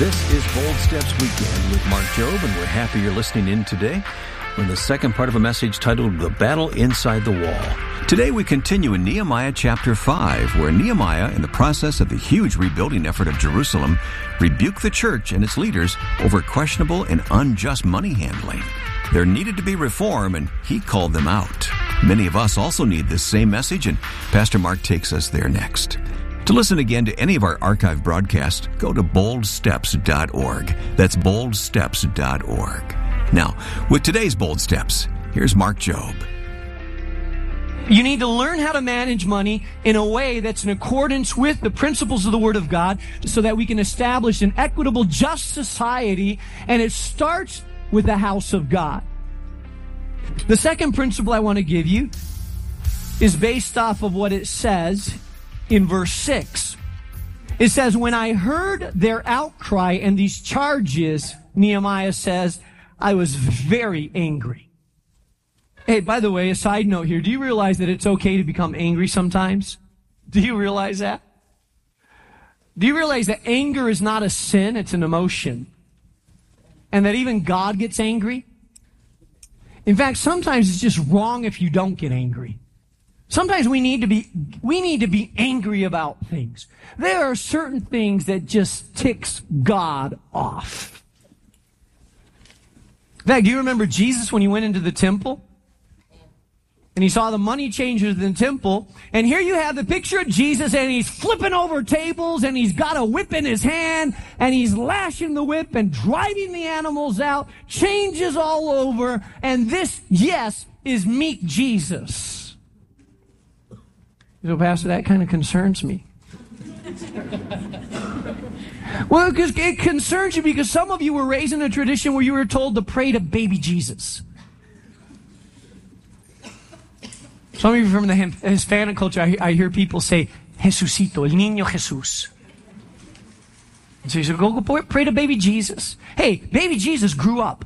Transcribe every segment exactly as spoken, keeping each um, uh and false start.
This is Bold Steps Weekend with Mark Jobe, and we're happy you're listening in today. We're in the second part of a message titled The Battle Inside the Wall. Today we continue in Nehemiah chapter five, where Nehemiah, in the process of the huge rebuilding effort of Jerusalem, rebuked the church and its leaders over questionable and unjust money handling. There needed to be reform, and he called them out. Many of us also need this same message, and Pastor Mark takes us there next. To listen again to any of our archive broadcasts, go to bold steps dot org. That's bold steps dot org. Now, with today's Bold Steps, here's Mark Jobe. You need to learn how to manage money in a way that's in accordance with the principles of the Word of God so that we can establish an equitable, just society, and it starts with the house of God. The second principle I want to give you is based off of what it says in verse six. It says, when I heard their outcry and these charges, Nehemiah says, I was very angry. Hey, by the way, a side note here, do you realize that it's okay to become angry sometimes? Do you realize that? Do you realize that anger is not a sin, it's an emotion? And that even God gets angry? In fact, sometimes it's just wrong if you don't get angry. Sometimes we need to be, we need to be angry about things. There are certain things that just ticks God off. In fact, do you remember Jesus when he went into the temple? And he saw the money changers in the temple. And here you have the picture of Jesus, and he's flipping over tables, and he's got a whip in his hand, and he's lashing the whip and driving the animals out, changes all over. And this, yes, is meek Jesus. So, Pastor, that kind of concerns me. Well, because it concerns you because some of you were raised in a tradition where you were told to pray to baby Jesus. Some of you from the Hispanic culture, I, I hear people say, Jesucito, el niño Jesús. And so you say, go, go pray to baby Jesus. Hey, baby Jesus grew up.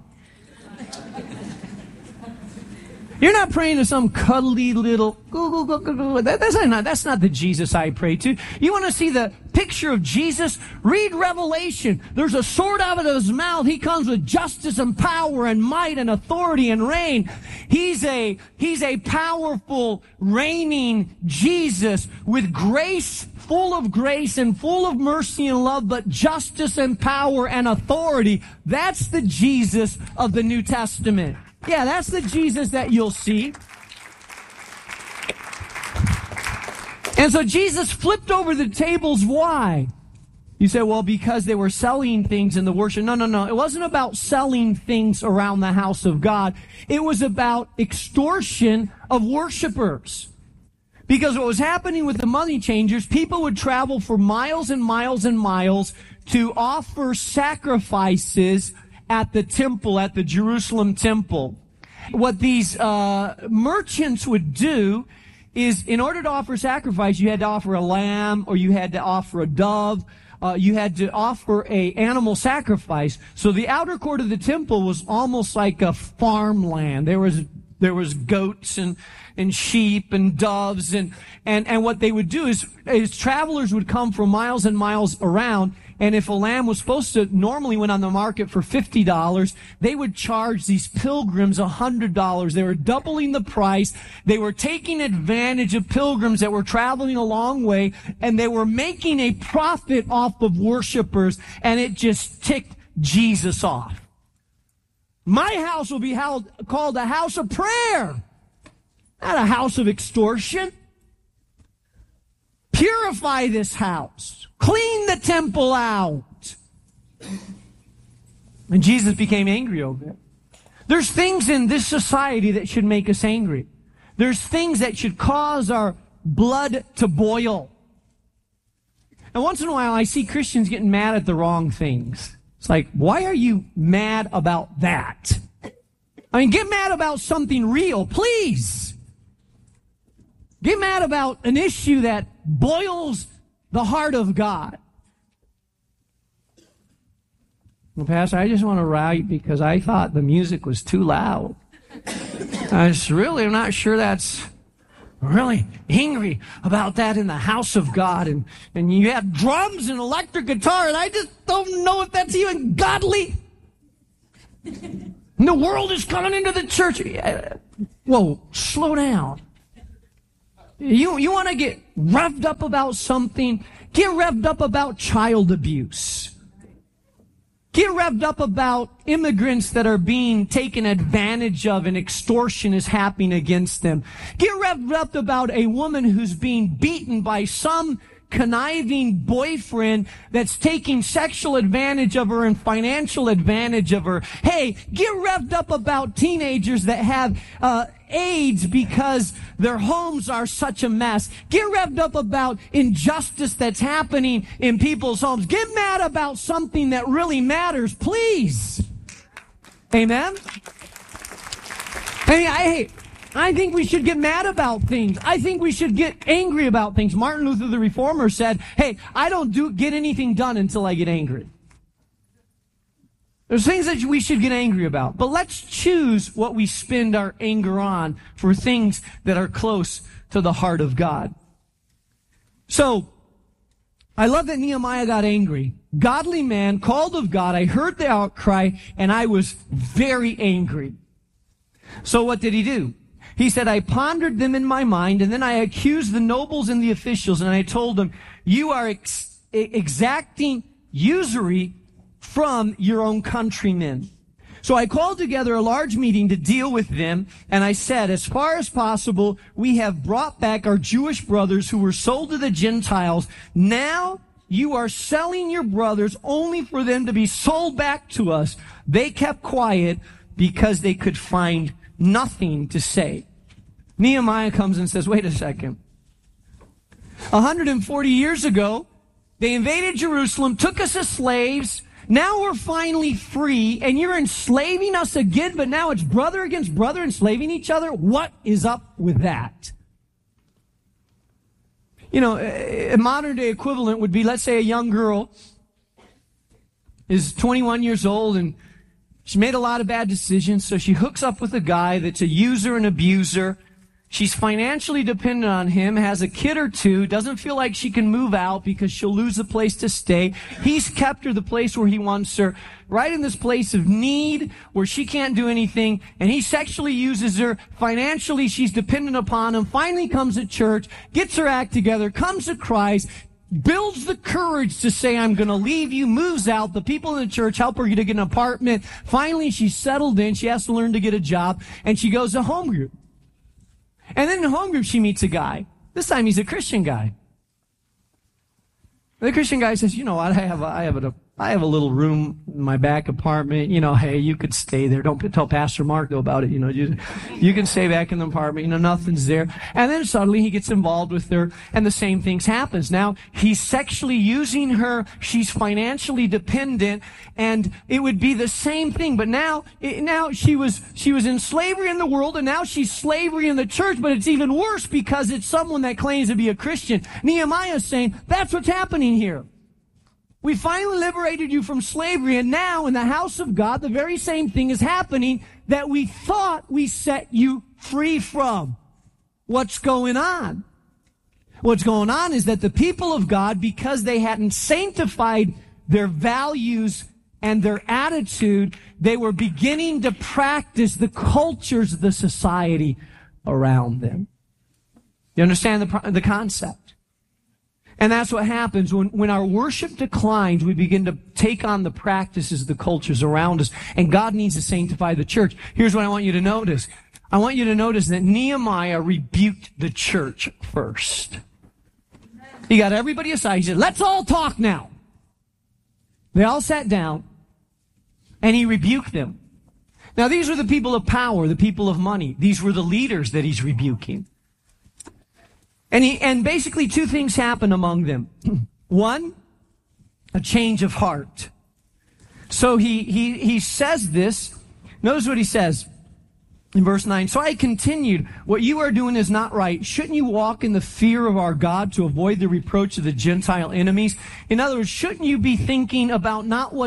You're not praying to some cuddly little, go, go, go, go, go. That, that's, not, that's not the Jesus I pray to. You want to see the picture of Jesus? Read Revelation. There's a sword out of his mouth. He comes with justice and power and might and authority and reign. He's a, he's a powerful, reigning Jesus with grace, full of grace and full of mercy and love, but justice and power and authority. That's the Jesus of the New Testament. Yeah, that's the Jesus that you'll see. And so Jesus flipped over the tables. Why? You say, well, because they were selling things in the worship. No, no, no. It wasn't about selling things around the house of God. It was about extortion of worshipers. Because what was happening with the money changers, people would travel for miles and miles and miles to offer sacrifices at the temple, at the Jerusalem temple. What these uh merchants would do is, in order to offer sacrifice, you had to offer a lamb, or you had to offer a dove. Uh, you had to offer a animal sacrifice. So the outer court of the temple was almost like a farmland. There was there was goats and and sheep and doves, and and and what they would do is is travelers would come from miles and miles around. And if a lamb was supposed to normally went on the market for fifty dollars, they would charge these pilgrims one hundred dollars. They were doubling the price. They were taking advantage of pilgrims that were traveling a long way, and they were making a profit off of worshipers, and it just ticked Jesus off. My house will be held, called a house of prayer, not a house of extortion. Purify this house. Clean the temple out. And Jesus became angry over it. There's things in this society that should make us angry. There's things that should cause our blood to boil. And once in a while, I see Christians getting mad at the wrong things. It's like, why are you mad about that? I mean, get mad about something real, please. Get mad about an issue that boils the heart of God. Well, Pastor, I just want to write because I thought the music was too loud. I just really am not sure that's really angry about that in the house of God. And, and you have drums and electric guitar, and I just don't know if that's even godly. And the world is coming into the church. Whoa, slow down. You, you want to get revved up about something? Get revved up about child abuse. Get revved up about immigrants that are being taken advantage of and extortion is happening against them. Get revved up about a woman who's being beaten by some conniving boyfriend that's taking sexual advantage of her and financial advantage of her. Hey, get revved up about teenagers that have uh AIDS because their homes are such a mess. Get revved up about injustice that's happening in people's homes. Get mad about something that really matters, please. Amen? I mean, I hate... I think we should get mad about things. I think we should get angry about things. Martin Luther the Reformer said, hey, I don't do get anything done until I get angry. There's things that we should get angry about. But let's choose what we spend our anger on for things that are close to the heart of God. So, I love that Nehemiah got angry. Godly man, called of God, I heard the outcry, and I was very angry. So what did he do? He said, I pondered them in my mind, and then I accused the nobles and the officials, and I told them, you are ex- exacting usury from your own countrymen. So I called together a large meeting to deal with them, and I said, as far as possible, we have brought back our Jewish brothers who were sold to the Gentiles. Now you are selling your brothers only for them to be sold back to us. They kept quiet because they could find nothing to say. Nehemiah comes and says, wait a second. one hundred forty years ago, they invaded Jerusalem, took us as slaves. Now we're finally free, and you're enslaving us again, but now it's brother against brother enslaving each other? What is up with that? You know, a modern day equivalent would be, let's say a young girl is twenty-one years old, and she made a lot of bad decisions, so she hooks up with a guy that's a user and abuser. She's financially dependent on him, has a kid or two, doesn't feel like she can move out because she'll lose the place to stay. He's kept her the place where he wants her, right in this place of need where she can't do anything, and he sexually uses her. Financially, she's dependent upon him, finally comes to church, gets her act together, comes to Christ, builds the courage to say, I'm going to leave you, moves out. The people in the church help her to get an apartment. Finally, she's settled in. She has to learn to get a job, and she goes to home group. And then in home group, she meets a guy. This time, he's a Christian guy. The Christian guy says, you know what, I have a, I have a, I have a little room in my back apartment. You know, hey, you could stay there. Don't tell Pastor Mark, though, about it. You know, you, you can stay back in the apartment. You know, nothing's there. And then suddenly he gets involved with her, and the same things happens. Now, he's sexually using her. She's financially dependent, and it would be the same thing. But now, it, now she was, she was in slavery in the world, and now she's slavery in the church, but it's even worse because it's someone that claims to be a Christian. Nehemiah is saying, that's what's happening here. We finally liberated you from slavery, and now in the house of God, the very same thing is happening that we thought we set you free from. What's going on? What's going on is that the people of God, because they hadn't sanctified their values and their attitude, they were beginning to practice the cultures of the society around them. You understand the, the concept? And that's what happens when, when our worship declines, we begin to take on the practices of the cultures around us. And God needs to sanctify the church. Here's what I want you to notice. I want you to notice that Nehemiah rebuked the church first. He got everybody aside. He said, let's all talk now. They all sat down, and he rebuked them. Now, these were the people of power, the people of money. These were the leaders that he's rebuking. And he, and basically two things happen among them. One, a change of heart. So he, he, he says this. Notice what he says in verse nine. So I continued, what you are doing is not right. Shouldn't you walk in the fear of our God to avoid the reproach of the Gentile enemies? In other words, shouldn't you be thinking about not what's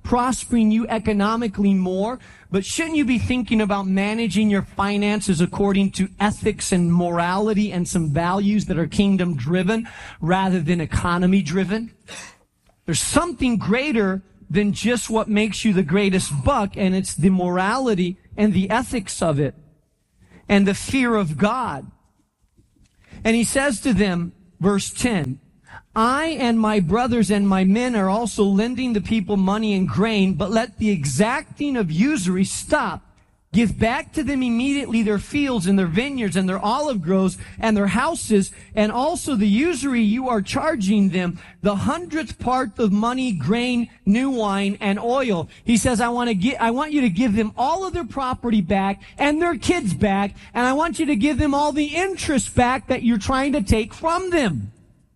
prospering you economically more, but shouldn't you be thinking about managing your finances according to ethics and morality and some values that are kingdom driven rather than economy driven? There's something greater than just what makes you the greatest buck, and it's the morality and the ethics of it and the fear of God. And he says to them, verse ten, I and my brothers and my men are also lending the people money and grain, but let the exacting of usury stop. Give back to them immediately their fields and their vineyards and their olive groves and their houses, and also the usury you are charging them, the hundredth part of money, grain, new wine, and oil. He says, I want to get, I want you to give them all of their property back and their kids back, and I want you to give them all the interest back that you're trying to take from them.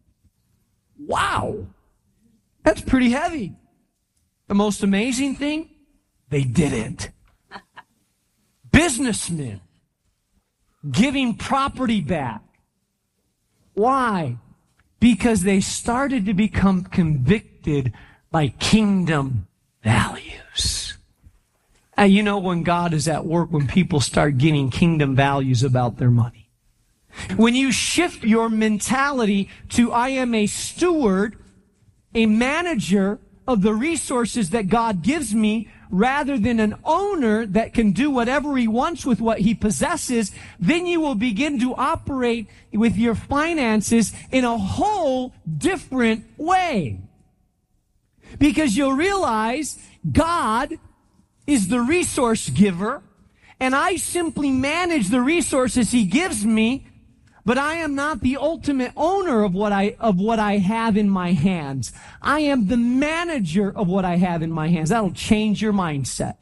Wow. That's pretty heavy. The most amazing thing, they did it. Businessmen giving property back. Why? Because they started to become convicted by kingdom values. And you know when God is at work, when people start getting kingdom values about their money. When you shift your mentality to I am a steward, a manager of the resources that God gives me, rather than an owner that can do whatever he wants with what he possesses, then you will begin to operate with your finances in a whole different way. Because you'll realize God is the resource giver, and I simply manage the resources he gives me, but I am not the ultimate owner of what I, of what I have in my hands. I am the manager of what I have in my hands. That'll change your mindset.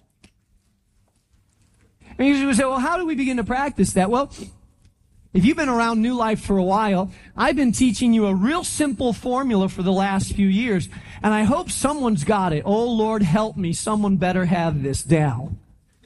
And you say, well, how do we begin to practice that? Well, if you've been around New Life for a while, I've been teaching you a real simple formula for the last few years, and I hope someone's got it. Oh, Lord, help me. Someone better have this down.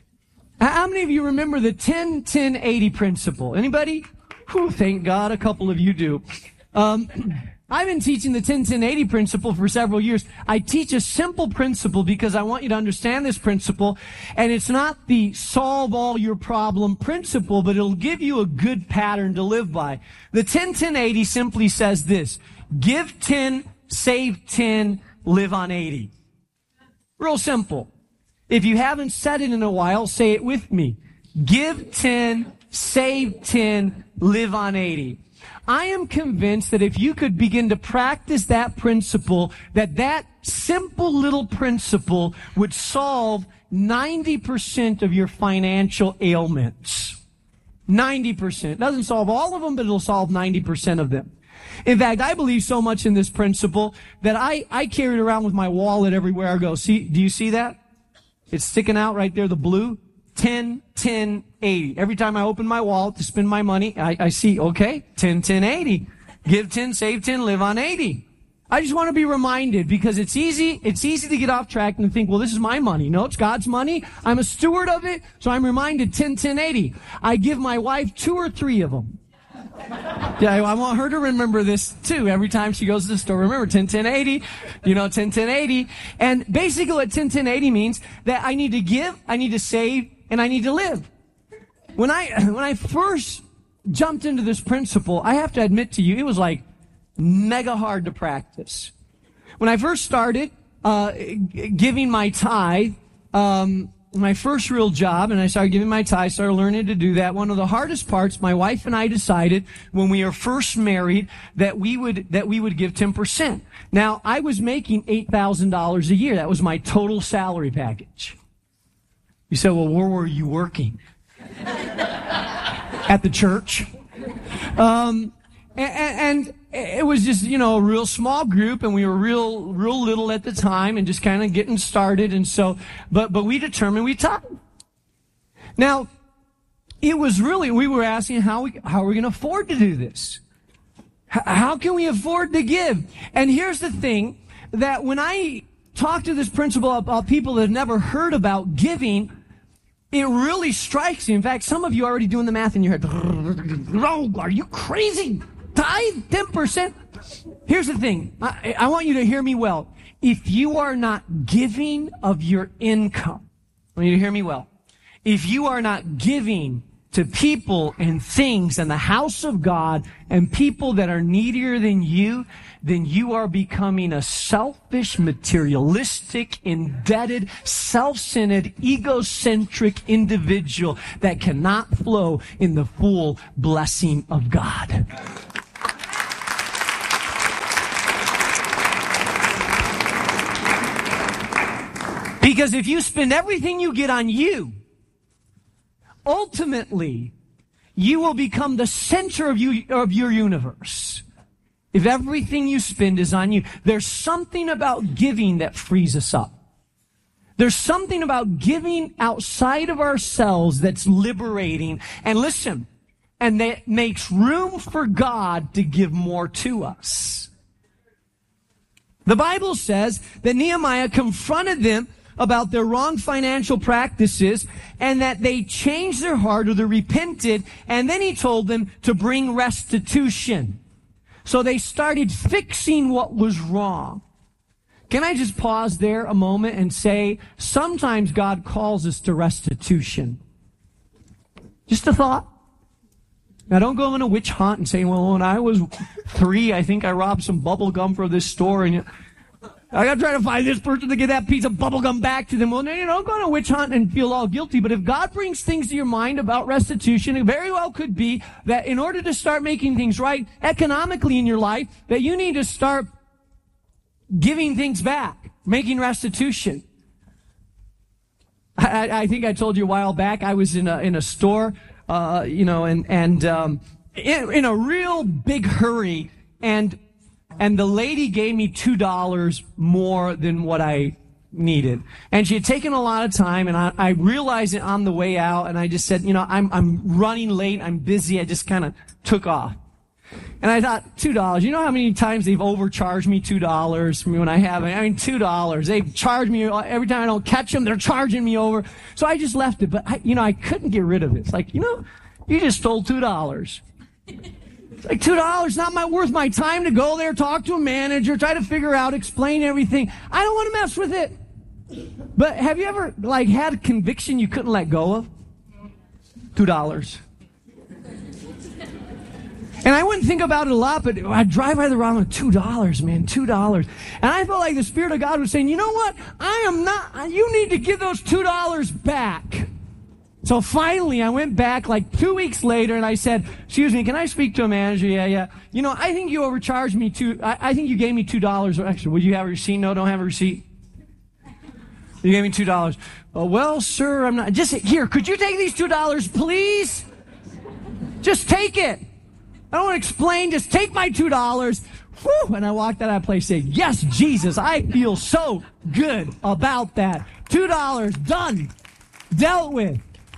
How many of you remember the ten ten eighty principle? Anybody? Whew, thank God a couple of you do. Um, I've been teaching the ten ten eighty principle for several years. I teach a simple principle because I want you to understand this principle. And it's not the solve all your problem principle, but it'll give you a good pattern to live by. The ten ten eighty simply says this: give ten, save ten, live on eighty. Real simple. If you haven't said it in a while, say it with me. Give ten, save ten, live on eighty. I am convinced that if you could begin to practice that principle, that that simple little principle would solve ninety percent of your financial ailments. ninety percent. It doesn't solve all of them, but it'll solve ninety percent of them. In fact, I believe so much in this principle that I, I carry it around with my wallet everywhere I go. See, do you see that? It's sticking out right there, the blue. ten, ten, eighty. Every time I open my wallet to spend my money, I, I see, okay, ten, ten, eighty. Give ten, save ten, live on eighty. I just want to be reminded because it's easy, it's easy to get off track and think, well, this is my money. No, it's God's money. I'm a steward of it. So I'm reminded ten, ten, eighty. I give my wife two or three of them. Yeah, I want her to remember this too. Every time she goes to the store, remember ten, ten, eighty, you know, ten, ten, eighty. And basically what ten, ten, eighty means that I need to give, I need to save, and I need to live. When I, when I first jumped into this principle, I have to admit to you, it was like mega hard to practice. When I first started, uh, giving my tithe, um, my first real job, and I started giving my tithe, started learning to do that. One of the hardest parts, my wife and I decided when we were first married that we would, that we would give ten percent. Now, I was making eight thousand dollars a year. That was my total salary package. You said, well, where were you working? At the church. Um, and, and it was just, you know, a real small group, and we were real, real little at the time and just kind of getting started. And so, but, but we determined we taught. Now, it was really, we were asking how we, how are we going to afford to do this? H- how can we afford to give? And here's the thing, that when I talk to this principle about people that have never heard about giving, it really strikes you. In fact, some of you are already doing the math in your head. Oh, are you crazy? Tithe ten percent? Here's the thing. I, I want you to hear me well. if you are not giving of your income, I want you to hear me well. If you are not giving to people and things in the house of God and people that are needier than you, then you are becoming a selfish, materialistic, indebted, self-centered, egocentric individual that cannot flow in the full blessing of God. Because if you spend everything you get on you, ultimately, you will become the center of, you, of your universe. If everything you spend is on you, there's something about giving that frees us up. There's something about giving outside of ourselves that's liberating. And listen, and that makes room for God to give more to us. The Bible says that Nehemiah confronted them about their wrong financial practices and that they changed their heart or they repented, and then he told them to bring restitution. So they started fixing what was wrong. Can I just pause there a moment and say, sometimes God calls us to restitution. Just a thought. Now don't go on a witch hunt and say, well, when I was three, I think I robbed some bubble gum from this store and I got to try to find this person to get that piece of bubble gum back to them. Well, no, you don't go on a witch hunt and feel all guilty. But if God brings things to your mind about restitution, it very well could be that in order to start making things right economically in your life, that you need to start giving things back, making restitution. I, I think I told you a while back, I was in a, in a store, uh, you know, and, and, um, in, in a real big hurry, and And the lady gave me two dollars more than what I needed. And she had taken a lot of time, and I, I realized it on the way out, and I just said, you know, I'm, I'm running late, I'm busy, I just kind of took off. And I thought, two dollars, you know how many times they've overcharged me two dollars from me when I haven't? I mean, two dollars. They've charged me, every time I don't catch them, they're charging me over. So I just left it, but I, you know, I couldn't get rid of it. It's like, you know, you just stole two dollars. Like two dollars, not my worth my time to go there, talk to a manager, try to figure out, explain everything. I don't want to mess with it. But have you ever, like, had a conviction you couldn't let go of? Two dollars. And I wouldn't think about it a lot, but I'd drive by the round with two dollars, man, two dollars. And I felt like the Spirit of God was saying, you know what? I am not, you need to give those two dollars back. So finally, I went back like two weeks later and I said, excuse me, can I speak to a manager? Yeah, yeah. You know, I think you overcharged me two, I, I think you gave me two dollars extra. Would you have a receipt? No, don't have a receipt. You gave me two dollars. Oh, well, sir, I'm not, just here, could you take these two dollars, please? Just take it. I don't want to explain, just take my two dollars. Whew, and I walked out of that place saying, yes, Jesus, I feel so good about that. two dollars, done, dealt with.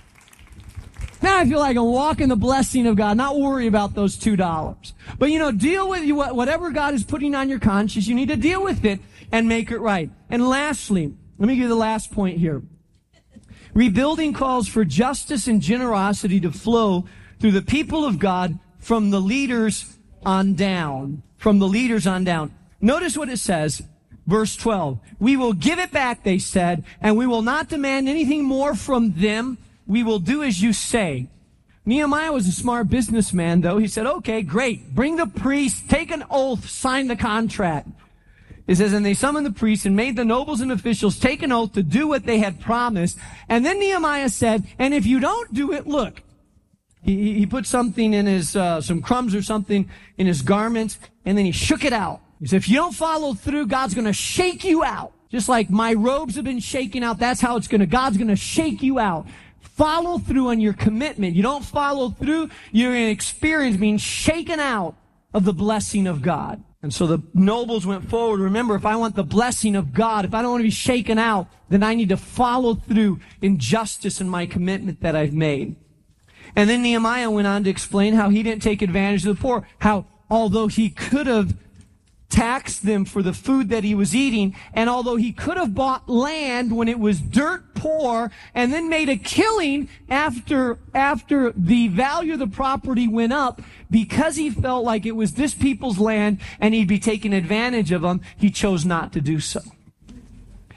Now I feel like I'm walking the blessing of God, not worry about those two dollars. But, you know, deal with you, whatever God is putting on your conscience, you need to deal with it and make it right. And lastly, let me give you the last point here. Rebuilding calls for justice and generosity to flow through the people of God from the leaders on down. From the leaders on down. Notice what it says, verse twelve. We will give it back, they said, and we will not demand anything more from them. We will do as you say. Nehemiah was a smart businessman, though. He said, okay, great. Bring the priest, take an oath, sign the contract. It says, and they summoned the priests and made the nobles and officials take an oath to do what they had promised. And then Nehemiah said, and if you don't do it, look. He, he put something in his, uh, some crumbs or something in his garments, and then he shook it out. He said, if you don't follow through, God's going to shake you out. Just like my robes have been shaken out, that's how it's going to, God's going to shake you out. Follow through on your commitment. You don't follow through, you're going to experience being shaken out of the blessing of God. And so the nobles went forward. Remember, if I want the blessing of God, if I don't want to be shaken out, then I need to follow through in justice in my commitment that I've made. And then Nehemiah went on to explain how he didn't take advantage of the poor, how although he could have taxed them for the food that he was eating, and although he could have bought land when it was dirt poor and then made a killing after after the value of the property went up, because he felt like it was this people's land and he'd be taking advantage of them, he chose not to do so.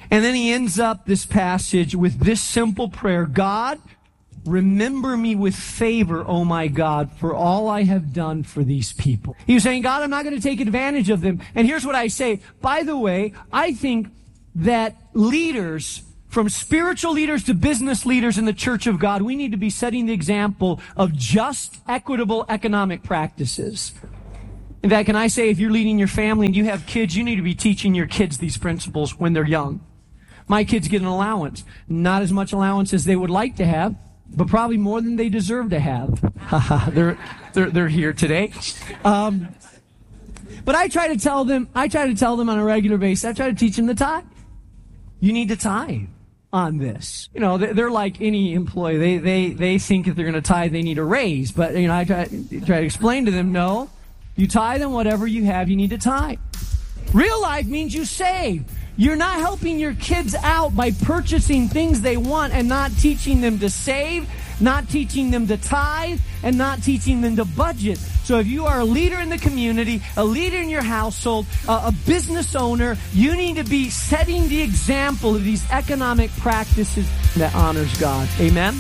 And then he ends up this passage with this simple prayer: God, remember me with favor, oh my God, for all I have done for these people. He was saying, God, I'm not going to take advantage of them. And here's what I say. By the way, I think that leaders, from spiritual leaders to business leaders in the church of God, we need to be setting the example of just, equitable economic practices. In fact, can I say, if you're leading your family and you have kids, you need to be teaching your kids these principles when they're young. My kids get an allowance. Not as much allowance as they would like to have, but probably more than they deserve to have. they're, they're, they're here today. Um, but I try to tell them, I try to tell them on a regular basis, I try to teach them the tithe. You need to tithe on this. You know, they're like any employee. They, they, they think if they're going to tithe, they need a raise. But, you know, I try, try to explain to them, no, you tithe on whatever you have, you need to tithe. Real life means you save. You're not helping your kids out by purchasing things they want and not teaching them to save, not teaching them to tithe, and not teaching them to budget. So if you are a leader in the community, a leader in your household, a, a business owner, you need to be setting the example of these economic practices that honors God. Amen?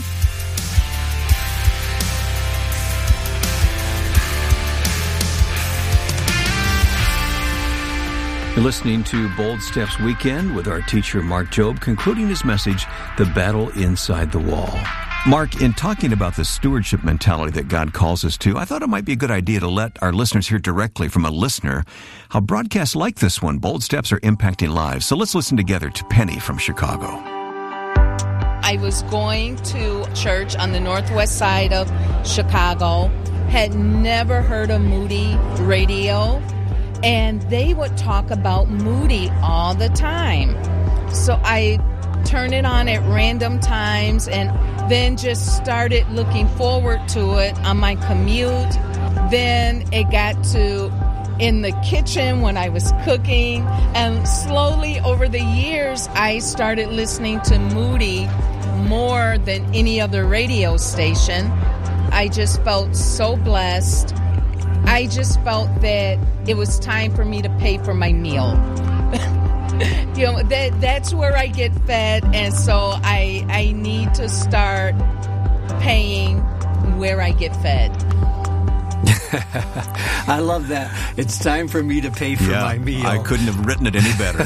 You're listening to Bold Steps Weekend with our teacher, Mark Jobe, concluding his message, The Battle Inside the Wall. Mark, in talking about the stewardship mentality that God calls us to, I thought it might be a good idea to let our listeners hear directly from a listener how broadcasts like this one, Bold Steps, are impacting lives. So let's listen together to Penny from Chicago. I was going to church on the northwest side of Chicago, had never heard of Moody Radio, and they would talk about Moody all the time. So I turned it on at random times and then just started looking forward to it on my commute. Then it got to in the kitchen when I was cooking. And slowly over the years, I started listening to Moody more than any other radio station. I just felt so blessed. I just felt that it was time for me to pay for my meal. you know, that that's where I get fed, and so I I need to start paying where I get fed. I love that. It's time for me to pay for yeah, my meal. I couldn't have written it any better.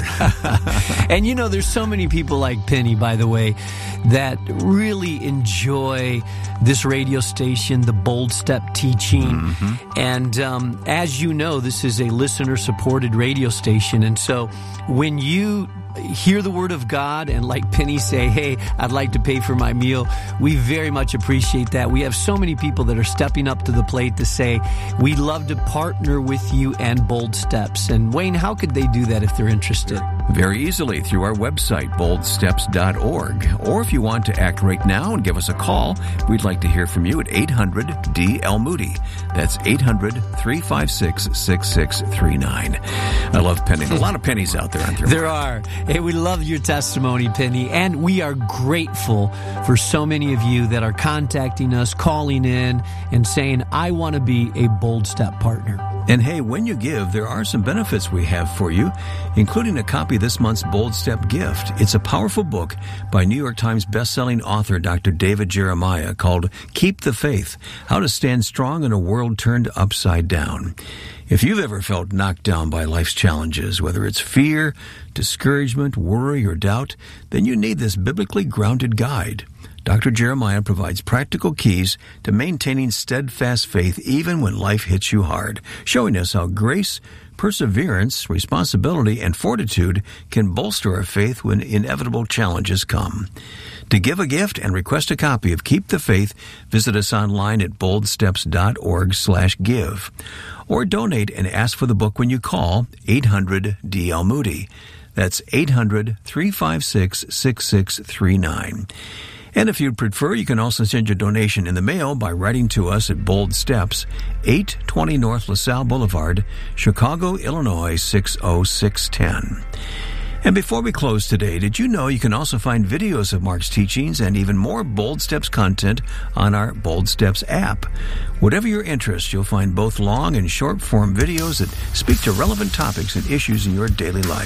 And you know, there's so many people like Penny, by the way, that really enjoy this radio station, the Bold Step teaching. Mm-hmm. And um, as you know, this is a listener-supported radio station. And so when you hear the word of God and like Penny say, hey, I'd like to pay for my meal, we very much appreciate that. We have so many people that are stepping up to the plate to say, we'd love to partner with you and Bold Steps. And Wayne, how could they do that if they're interested? Very easily through our website, bold steps dot org. Or if you want to act right now and give us a call, we'd like to hear from you at eight hundred D L Moody. That's eight hundred, three five six, six six three nine. I love Penny. A lot of pennies out there, aren't there? There are. Hey, we love your testimony, Penny. And we are grateful for so many of you that are contacting us, calling in, and saying, I want to be a Bold Step partner. And hey, when you give, there are some benefits we have for you, including a copy of this month's Bold Step gift. It's a powerful book by New York Times bestselling author Doctor David Jeremiah called Keep the Faith, How to Stand Strong in a World Turned Upside Down. If you've ever felt knocked down by life's challenges, whether it's fear, discouragement, worry, or doubt, then you need this biblically grounded guide. Doctor Jeremiah provides practical keys to maintaining steadfast faith even when life hits you hard, showing us how grace, perseverance, responsibility, and fortitude can bolster our faith when inevitable challenges come. To give a gift and request a copy of Keep the Faith, visit us online at bold steps dot org slash give. Or donate and ask for the book when you call eight hundred D L Moody. That's eight hundred, three five six, six six three nine. And if you'd prefer, you can also send your donation in the mail by writing to us at Bold Steps, eight twenty North LaSalle Boulevard, Chicago, Illinois, six oh six one oh. And before we close today, did you know you can also find videos of Mark's teachings and even more Bold Steps content on our Bold Steps app? Whatever your interest, you'll find both long and short form videos that speak to relevant topics and issues in your daily life.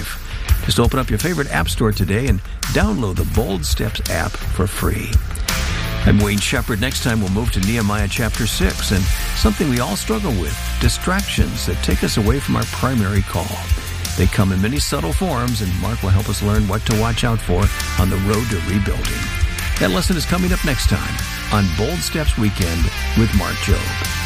Just open up your favorite app store today and download the Bold Steps app for free. I'm Wayne Shepherd. Next time we'll move to Nehemiah chapter six and something we all struggle with, distractions that take us away from our primary call. They come in many subtle forms, and Mark will help us learn what to watch out for on the road to rebuilding. That lesson is coming up next time on Bold Steps Weekend with Mark Jobe.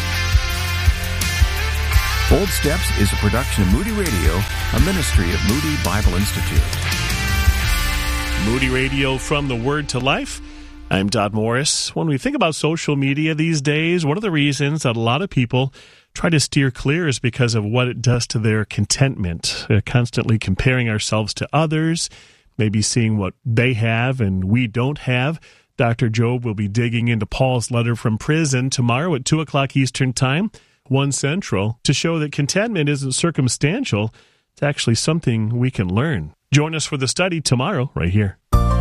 Bold Steps is a production of Moody Radio, a ministry of Moody Bible Institute. Moody Radio from the Word to Life. I'm Dodd Morris. When we think about social media these days, one of the reasons that a lot of people try to steer clear is because of what it does to their contentment. Uh, constantly comparing ourselves to others, maybe seeing what they have and we don't have. Doctor Jobe will be digging into Paul's letter from prison tomorrow at two o'clock Eastern Time, one Central, to show that contentment isn't circumstantial. It's actually something we can learn. Join us for the study tomorrow right here.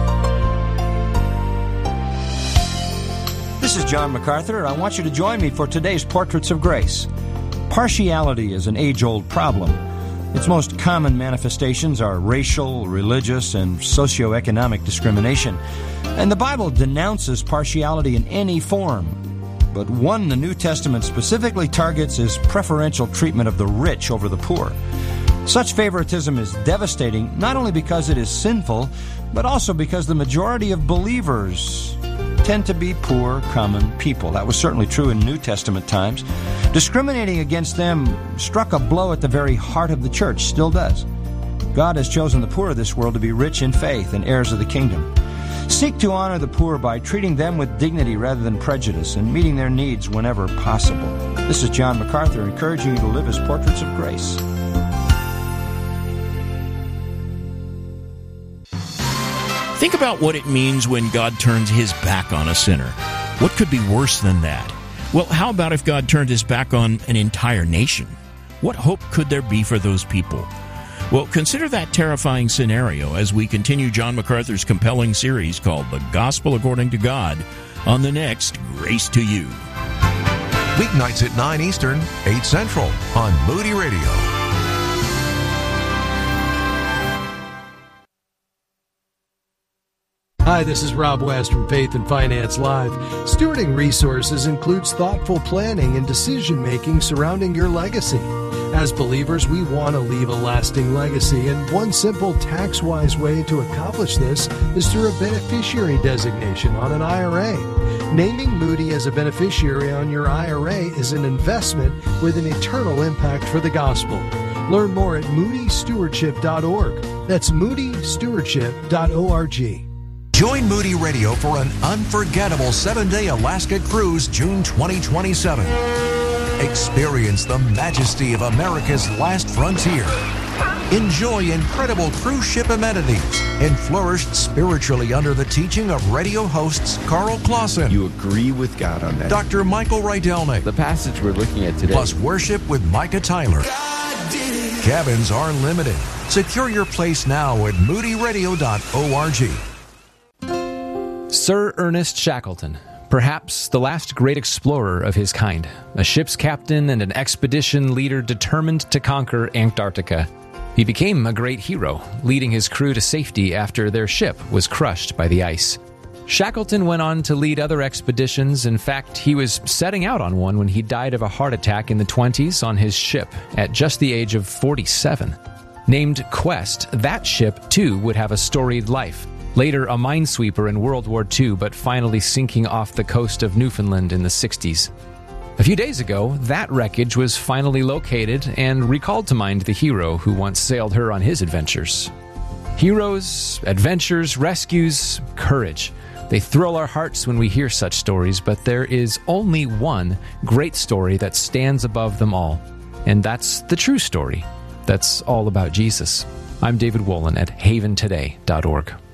This is John MacArthur. I want you to join me for today's Portraits of Grace. Partiality is an age-old problem. Its most common manifestations are racial, religious, and socioeconomic discrimination. And the Bible denounces partiality in any form. But one the New Testament specifically targets is preferential treatment of the rich over the poor. Such favoritism is devastating, not only because it is sinful, but also because the majority of believers tend to be poor, common people. That was certainly true in New Testament times. Discriminating against them struck a blow at the very heart of the church, still does. God has chosen the poor of this world to be rich in faith and heirs of the kingdom. Seek to honor the poor by treating them with dignity rather than prejudice and meeting their needs whenever possible. This is John MacArthur encouraging you to live as portraits of grace. Think about what it means when God turns his back on a sinner. What could be worse than that? Well, how about if God turned his back on an entire nation? What hope could there be for those people? Well, consider that terrifying scenario as we continue John MacArthur's compelling series called The Gospel According to God on the next Grace to You. Weeknights at nine Eastern, eight Central on Moody Radio. Hi, this is Rob West from Faith and Finance Live. Stewarding resources includes thoughtful planning and decision-making surrounding your legacy. As believers, we want to leave a lasting legacy, and one simple tax-wise way to accomplish this is through a beneficiary designation on an I R A. Naming Moody as a beneficiary on your I R A is an investment with an eternal impact for the gospel. Learn more at moody stewardship dot org. That's moody stewardship dot org. Join Moody Radio for an unforgettable seven-day Alaska cruise June twenty twenty-seven. Experience the majesty of America's last frontier. Enjoy incredible cruise ship amenities and flourish spiritually under the teaching of radio hosts Carl Clausen. You agree with God on that. Doctor Michael Rydelnik. The passage we're looking at today. Plus worship with Micah Tyler. Cabins are limited. Secure your place now at moody radio dot org. Sir Ernest Shackleton, perhaps the last great explorer of his kind, a ship's captain and an expedition leader determined to conquer Antarctica. He became a great hero, leading his crew to safety after their ship was crushed by the ice. Shackleton went on to lead other expeditions. In fact, he was setting out on one when he died of a heart attack in the twenties on his ship at just the age of forty-seven. Named Quest, that ship too would have a storied life. Later a minesweeper in World War Two, but finally sinking off the coast of Newfoundland in the sixties. A few days ago, that wreckage was finally located and recalled to mind the hero who once sailed her on his adventures. Heroes, adventures, rescues, courage. They thrill our hearts when we hear such stories, but there is only one great story that stands above them all. And that's the true story. That's all about Jesus. I'm David Wolin at haven today dot org.